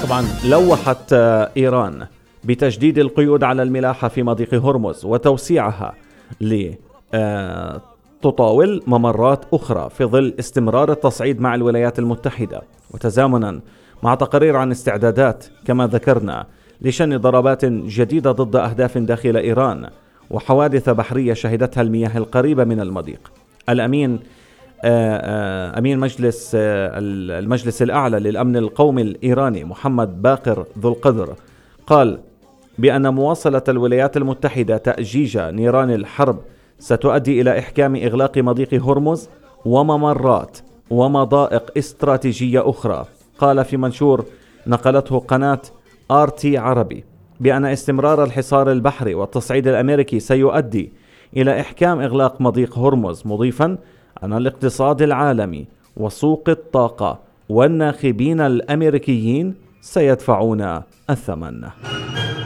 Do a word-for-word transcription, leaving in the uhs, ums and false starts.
طبعا لوحت إيران بتجديد القيود على الملاحة في مضيق هرمز وتوسيعها لتطاول ممرات أخرى في ظل استمرار التصعيد مع الولايات المتحدة، وتزامنا مع تقارير عن استعدادات كما ذكرنا لشن ضربات جديدة ضد أهداف داخل إيران وحوادث بحرية شهدتها المياه القريبة من المضيق. الأمين أمين مجلس المجلس الأعلى للأمن القومي الإيراني محمد باقر ذو القدر قال بأن مواصلة الولايات المتحدة تأجيج نيران الحرب ستؤدي إلى إحكام إغلاق مضيق هرمز وممرات ومضائق استراتيجية أخرى. قال في منشور نقلته قناة آر تي عربي بأن استمرار الحصار البحري والتصعيد الأمريكي سيؤدي إلى إحكام إغلاق مضيق هرمز، مضيفا أن الاقتصاد العالمي وسوق الطاقة والناخبين الأمريكيين سيدفعون الثمن.